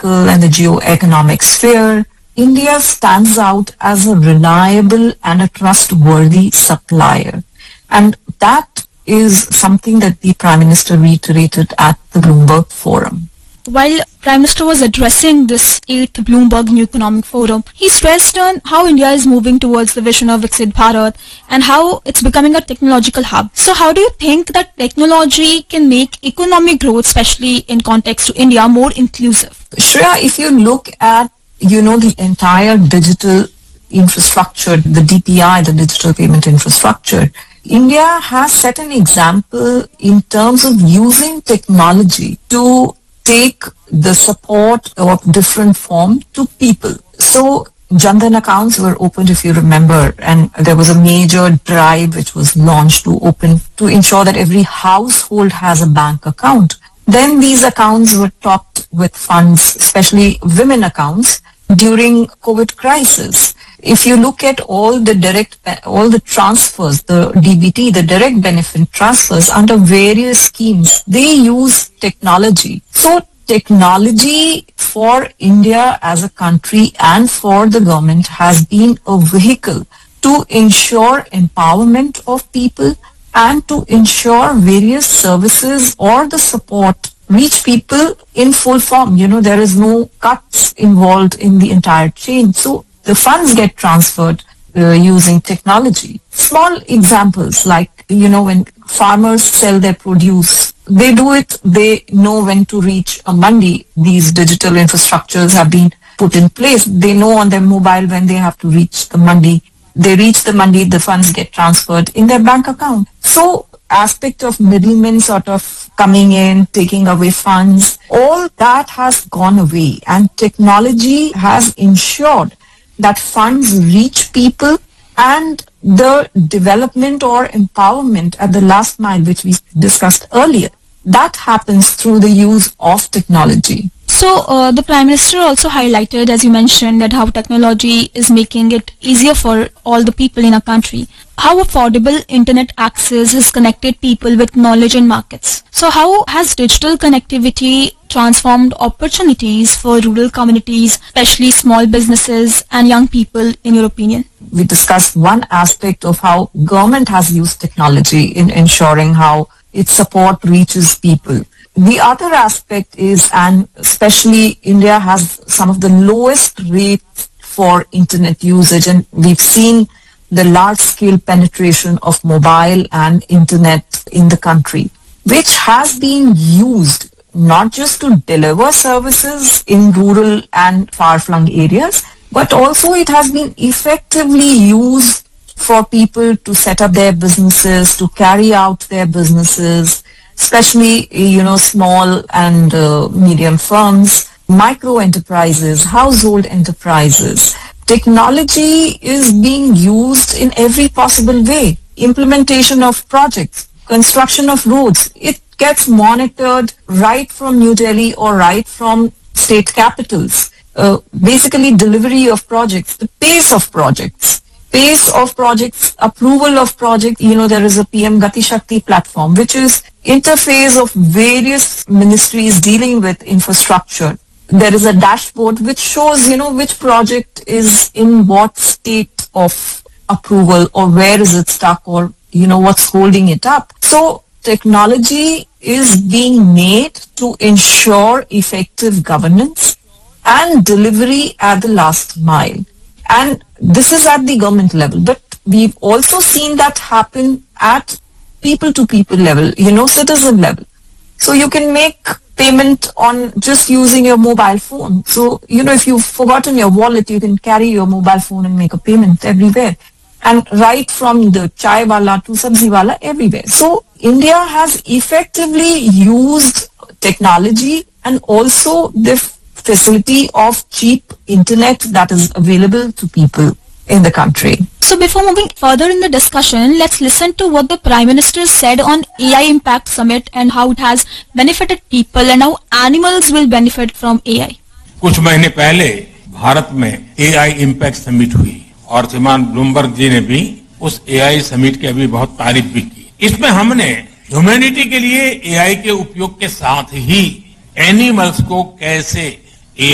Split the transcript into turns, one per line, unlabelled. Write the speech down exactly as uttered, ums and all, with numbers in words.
geopolitical and the geoeconomic sphere, India stands out as a reliable and a trustworthy supplier. And that is something that the Prime Minister reiterated at the Bloomberg Forum.
While Prime Minister was addressing this eighth Bloomberg New Economic Forum, he stressed on how India is moving towards the vision of Viksit Bharat and how it's becoming a technological hub. So how do you think that technology can make economic growth, especially in context to India, more inclusive?
Shreya, if you look at, you know, the entire digital infrastructure, the D P I, the digital payment infrastructure, India has set an example in terms of using technology to take the support of different form to people. So Jan Dhan accounts were opened, if you remember, and there was a major drive which was launched to open to ensure that every household has a bank account. Then these accounts were topped with funds, especially women accounts, during COVID crisis. If you look at all the direct, all the transfers, the D B T, the direct benefit transfers under various schemes, they use technology. So technology for India as a country and for the government has been a vehicle to ensure empowerment of people and to ensure various services or the support reach people in full form. You know, there is no cuts involved in the entire chain. So the funds get transferred uh, using technology. Small examples like, you know, when farmers sell their produce, they do it, they know when to reach a mandi. These digital infrastructures have been put in place. They know on their mobile when they have to reach the mandi. They reach the mandi, the funds get transferred in their bank account. So aspect of middlemen sort of coming in, taking away funds, all that has gone away, and technology has ensured that funds reach people and the development or empowerment at the last mile, which we discussed earlier, that happens through the use of technology.
So uh, the Prime Minister also highlighted, as you mentioned, that how technology is making it easier for all the people in our country. How affordable internet access has connected people with knowledge and markets. So how has digital connectivity transformed opportunities for rural communities, especially small businesses and young people, in your opinion?
We discussed one aspect of how government has used technology in ensuring how its support reaches people. The other aspect is, and especially India has some of the lowest rates for internet usage, and we've seen the large-scale penetration of mobile and internet in the country, which has been used not just to deliver services in rural and far-flung areas, but also it has been effectively used for people to set up their businesses, to carry out their businesses, especially, you know, small and uh, medium firms, micro enterprises, household enterprises. Technology is being used in every possible way. Implementation of projects, construction of roads, it gets monitored right from New Delhi or right from state capitals. Uh, basically, delivery of projects, the pace of projects. Pace of projects, approval of projects, you know, there is a P M Gati Shakti platform, which is interface of various ministries dealing with infrastructure. There is a dashboard which shows, you know, which project is in what state of approval or where is it stuck or, you know, what's holding it up. So technology is being made to ensure effective governance and delivery at the last mile. And this is at the government level, but we've also seen that happen at people-to-people level, you know, citizen level. So you can make payment on just using your mobile phone. So, you know, if you've forgotten your wallet, you can carry your mobile phone and make a payment everywhere. And right from the chai wala to sabzi wala, everywhere. So India has effectively used technology and also the facility of cheap internet that is available to people in the country.
So before moving further in the discussion, let's listen to what the Prime Minister said on A I Impact Summit and how it has benefited people and how animals will benefit from A I.
कुछ महीने पहले भारत में A I Impact Summit हुई और श्रीमान Bloomberg जी ने भी उस A I Summit की अभी बहुत तारीफ भी की. इसमें हमने ह्यूमैनिटी के लिए A I के उपयोग के साथ ही एनिमल्स को कैसे